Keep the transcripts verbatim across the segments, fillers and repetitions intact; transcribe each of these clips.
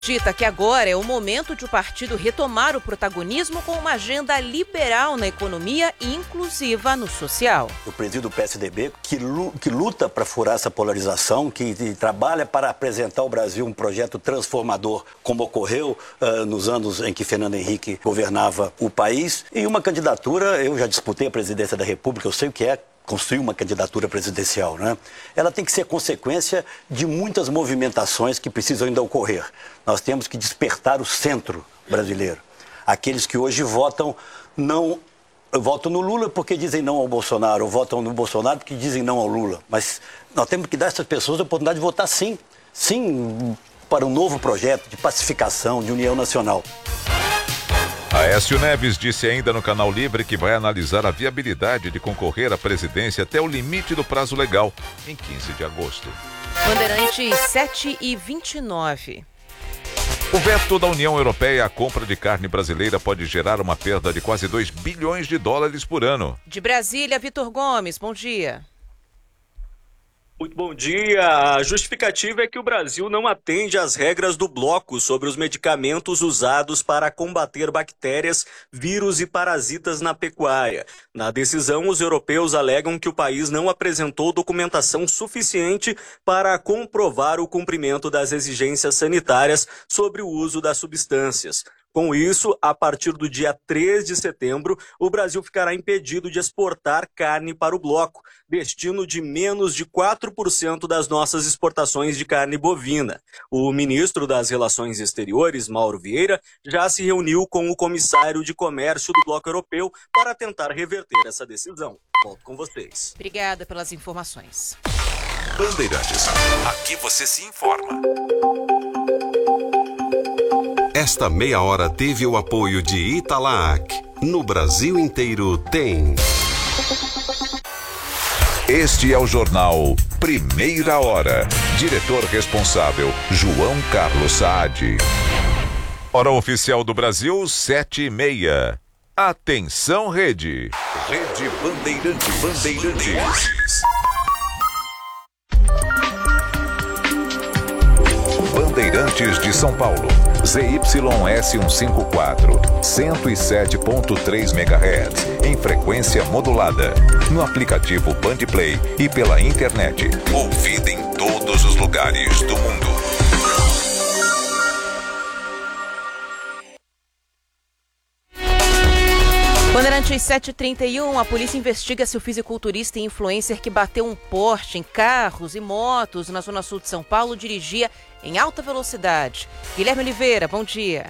Dita que agora é o momento de o partido retomar o protagonismo com uma agenda liberal na economia e inclusiva no social. Eu presido o P S D B, que, que luta para furar essa polarização, que, que trabalha para apresentar ao Brasil um projeto transformador, como ocorreu uh, nos anos em que Fernando Henrique governava o país. E uma candidatura, eu já disputei a presidência da República, eu sei o que é construir uma candidatura presidencial, né? Ela tem que ser consequência de muitas movimentações que precisam ainda ocorrer. Nós temos que despertar o centro brasileiro. Aqueles que hoje votam não votam no Lula porque dizem não ao Bolsonaro, ou votam no Bolsonaro porque dizem não ao Lula. Mas nós temos que dar a essas pessoas a oportunidade de votar sim, sim para um novo projeto de pacificação, de união nacional. Aécio Neves disse ainda no Canal Livre que vai analisar a viabilidade de concorrer à presidência até o limite do prazo legal, em quinze de agosto. Bandeirantes sete e vinte e nove. O veto da União Europeia à compra de carne brasileira pode gerar uma perda de quase dois bilhões de dólares por ano. De Brasília, Vitor Gomes, bom dia. Muito bom dia. A justificativa é que o Brasil não atende às regras do bloco sobre os medicamentos usados para combater bactérias, vírus e parasitas na pecuária. Na decisão, os europeus alegam que o país não apresentou documentação suficiente para comprovar o cumprimento das exigências sanitárias sobre o uso das substâncias. Com isso, a partir do dia três de setembro, o Brasil ficará impedido de exportar carne para o bloco, destino de menos de quatro por cento das nossas exportações de carne bovina. O ministro das Relações Exteriores, Mauro Vieira, já se reuniu com o comissário de comércio do bloco europeu para tentar reverter essa decisão. Volto com vocês. Obrigada pelas informações. Bandeirantes, aqui você se informa. Esta meia hora teve o apoio de Italac. No Brasil inteiro tem. Este é o jornal Primeira Hora. Diretor responsável, João Carlos Saad. Hora oficial do Brasil, sete e meia. Atenção, Rede. Rede Bandeirantes. Bandeirantes. Bandeirantes de São Paulo. Z Y S cento e cinquenta e quatro, cento e sete ponto três megahertz, em frequência modulada. No aplicativo Bandplay e pela internet. Ouvida em todos os lugares do mundo. Bandeirantes sete e trinta e um, a polícia investiga se o fisiculturista e influencer que bateu um Porsche em carros e motos na zona sul de São Paulo dirigia em alta velocidade. Guilherme Oliveira, bom dia.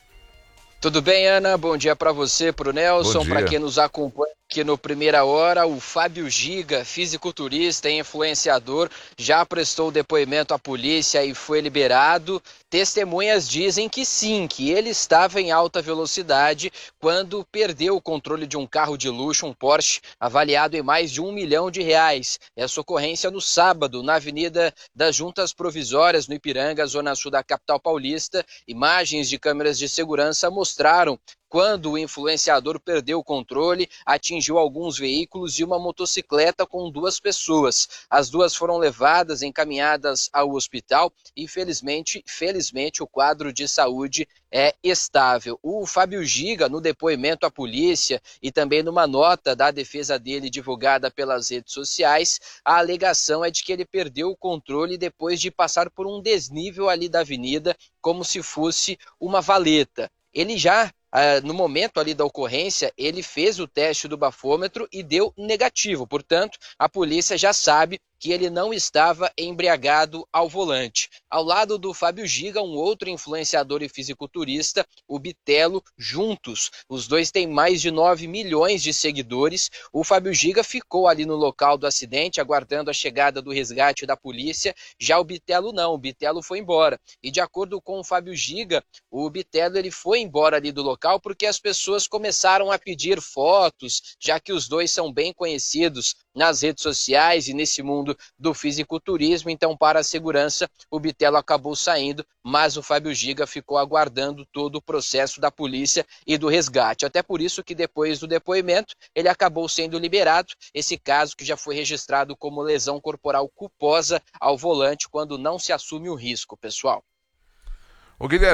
Tudo bem, Ana? Bom dia para você, para o Nelson, para quem nos acompanha aqui no Primeira Hora. O Fábio Giga, fisiculturista e influenciador, já prestou depoimento à polícia e foi liberado. Testemunhas dizem que sim, que ele estava em alta velocidade quando perdeu o controle de um carro de luxo, um Porsche, avaliado em mais de um milhão de reais. Essa ocorrência no sábado, na Avenida das Juntas Provisórias, no Ipiranga, zona sul da capital paulista. Imagens de câmeras de segurança mostraram quando o influenciador perdeu o controle, atingiu alguns veículos e uma motocicleta com duas pessoas. As duas foram levadas, encaminhadas ao hospital e, felizmente, felizmente, o quadro de saúde é estável. O Fábio Giga, no depoimento à polícia e também numa nota da defesa dele divulgada pelas redes sociais, a alegação é de que ele perdeu o controle depois de passar por um desnível ali da avenida, como se fosse uma valeta. Ele já Uh, no momento ali da ocorrência, ele fez o teste do bafômetro e deu negativo. Portanto, a polícia já sabe que ele não estava embriagado ao volante. Ao lado do Fábio Giga, um outro influenciador e fisiculturista, o Bitelo, juntos. Os dois têm mais de nove milhões de seguidores. O Fábio Giga ficou ali no local do acidente, aguardando a chegada do resgate da polícia. Já o Bitelo não, o Bitelo foi embora. E de acordo com o Fábio Giga, o Bitelo ele foi embora ali do local porque as pessoas começaram a pedir fotos, já que os dois são bem conhecidos nas redes sociais e nesse mundo do fisiculturismo. Então, para a segurança, o Bitelo acabou saindo, mas o Fábio Giga ficou aguardando todo o processo da polícia e do resgate. Até por isso que depois do depoimento, ele acabou sendo liberado. Esse caso que já foi registrado como lesão corporal culposa ao volante quando não se assume o risco, pessoal. Ô, Guilherme,